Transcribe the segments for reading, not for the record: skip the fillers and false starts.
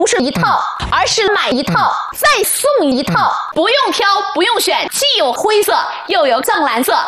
不是一套，而是买一套再送一套，不用挑，不用选，既有灰色又有藏蓝色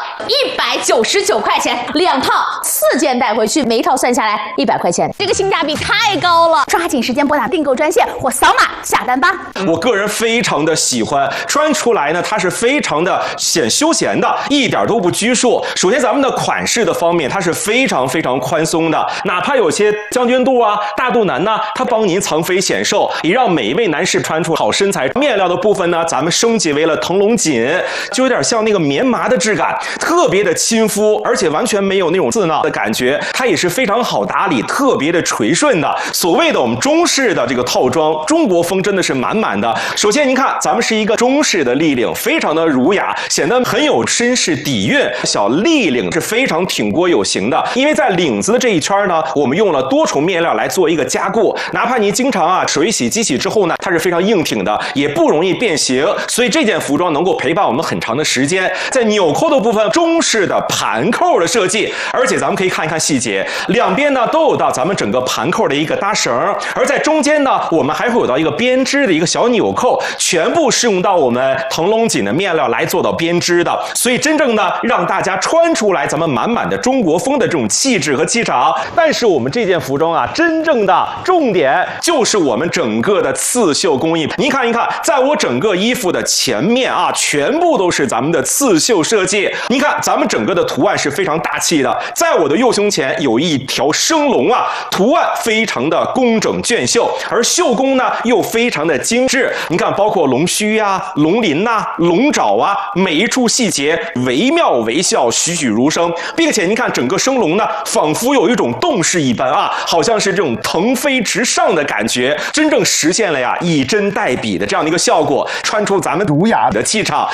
，199块钱2套，4件带回去，每一套算下来100块钱，这个性价比太高了！抓紧时间拨打订购专线或扫码下单吧。 我个人非常的喜欢，穿出来呢，它是非常的显休闲的，一点都不拘束。首先，咱们的款式的方面，它是非常宽松的，哪怕有些将军肚啊、大肚腩呢，它帮您藏肥显瘦，也让每一位男士穿出好身材。面料的部分呢，咱们升级为了腾龙锦，就有点像那个棉麻的质感，特别的亲肤，而且完全没有那种刺挠的感觉。它也是非常好打理，特别的垂顺的。所谓的我们中式的这个套装，中国风真的是满满的。首先您看，咱们是一个中式的立领，非常的儒雅，显得很有绅士底蕴。小立领是非常挺锅有型的，因为在领子的这一圈呢，我们用了多重面料来做一个加固，哪怕您经常水洗机洗之后呢，它是非常硬挺的，也不容易变形，所以这件服装能够陪伴我们很长的时间。在纽扣的部分，中式的盘扣的设计，而且咱们可以看一看细节，两边呢都有到咱们整个盘扣的一个搭绳，而在中间呢，我们还会有到一个编织的一个小纽扣，全部是用到我们腾龙锦的面料来做到编织的，所以真正呢让大家穿出来咱们满满的中国风的这种气质和气场。但是我们这件服装啊，真正的重点就是我们整个的刺绣工艺。您看一看，在我整个衣服的前面啊，全部都是咱们的刺绣设计。您看咱们整个的图案是非常大气的，在我的右胸前有一条生龙啊，图案非常的工整隽秀，而绣工呢又非常的精致。你看，包括龙须啊、龙鳞呐、龙爪啊，每一处细节惟妙惟肖，栩栩如生，并且您看整个生龙呢，仿佛有一种动势一般啊，好像是这种腾飞直上的感觉，真正实现了呀以针代笔的这样的一个效果，穿出咱们儒雅的气场。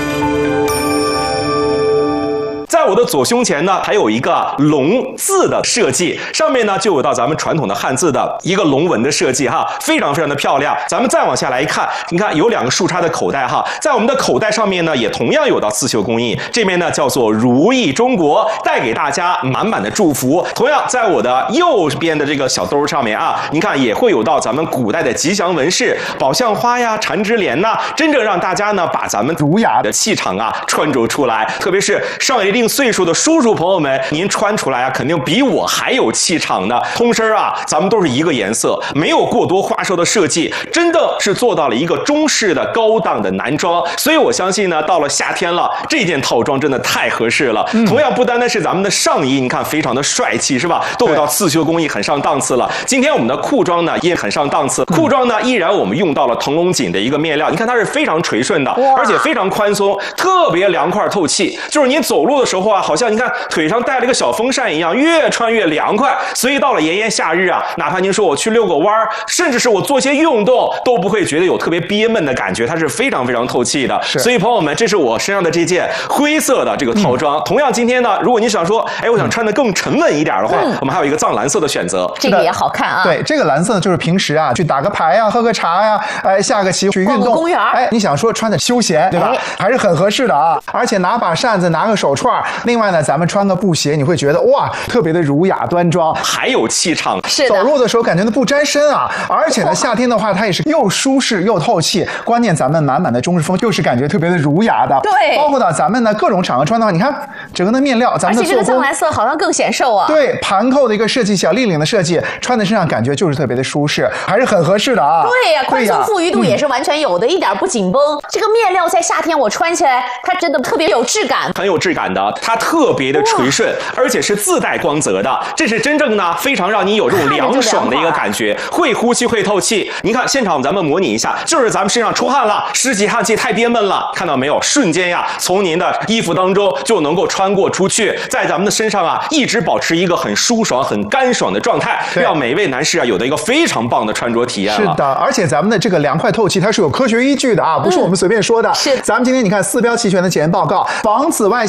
在我的左胸前呢，还有一个龙字的设计，上面呢就有到咱们传统的汉字的一个龙纹的设计哈，非常的漂亮。咱们再往下来一看，你看有2个竖插的口袋哈，在我们的口袋上面呢，也同样有到刺绣工艺，这边呢叫做如意中国，带给大家满满的祝福。同样，在我的右边的这个小兜上面啊，您看也会有到咱们古代的吉祥纹饰，宝相花呀、缠枝莲呐，真正让大家呢把咱们儒雅的气场啊穿着出来。特别是上一定岁数的叔叔朋友们，您穿出来啊，肯定比我还有气场的。通身啊，咱们都是一个颜色，没有过多花哨的设计，真的是做到了一个中式的高档的男装。所以我相信呢，到了夏天了，这件套装真的太合适了。同样不单单是咱们的上衣，你看非常的帅气，是吧？都有到刺绣工艺，很上档次了。今天我们的裤装呢也很上档次，裤装呢依然我们用到了腾龙锦的一个面料，你看它是非常垂顺的，而且非常宽松，特别凉快透气。就是您走路的时候啊，好像你看腿上带了一个小风扇一样，越穿越凉快。所以到了炎炎夏日啊，哪怕您说我去遛个弯儿，甚至是我做些运动，都不会觉得有特别憋闷的感觉，它是非常透气的。所以朋友们，这是我身上的这件灰色的这个套装。同样今天呢，如果你想说，我想穿得更沉稳一点的话，我们还有一个藏蓝色的选择， 这个也好看啊。 对，这个蓝色就是平时啊去打个牌呀、喝个茶呀、下个棋去运动， 逛个公园， 你想说穿的休闲，对吧？还是很合适的啊。而且拿把扇子，拿个手串，另外呢，咱们穿个布鞋，你会觉得哇，特别的儒雅端庄， 还有气场。 是的， 走路的时候感觉不沾身啊。而且呢，夏天的话，它也是又舒适又透气。关键咱们满满的中式风，就是感觉特别的儒雅的。 对， 包括到咱们呢各种场合穿的话，你看整个的面料，咱们的做工， 而且这个藏蓝色好像更显瘦啊。 对，盘扣的一个设计，小立领的设计，穿在身上感觉就是特别的舒适，还是很合适的啊。 对呀，宽松富裕度也是完全有的，一点不紧绷。这个面料在夏天我穿起来，它真的特别有质感， 很有质感的，它特别的垂顺，而且是自带光泽的，这是真正呢非常让你有这种凉爽的一个感觉，会呼吸会透气。您看现场咱们模拟一下，就是咱们身上出汗了，湿气汗气太憋闷了，看到没有？瞬间呀，从您的衣服当中就能够穿过出去，在咱们的身上啊一直保持一个很舒爽、很干爽的状态，让每一位男士啊有的一个非常棒的穿着体验了。 是的，而且咱们的这个凉快透气，它是有科学依据的啊，不是我们随便说的。 是， 咱们今天你看4标齐全的检验报告，防紫外线性能的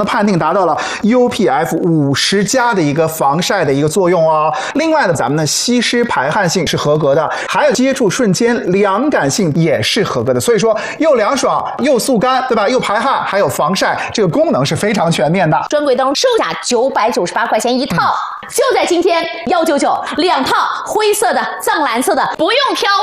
的判定达到了 UPF 50+的一个防晒的一个作用哦。另外呢，咱们的吸湿排汗性是合格的，还有接触瞬间凉感性也是合格的。所以说又凉爽又速干，对吧？又排汗还有防晒，这个功能是非常全面的。 专柜灯售价998块钱一套，就在今天199，2套灰色的、藏蓝色的，不用挑。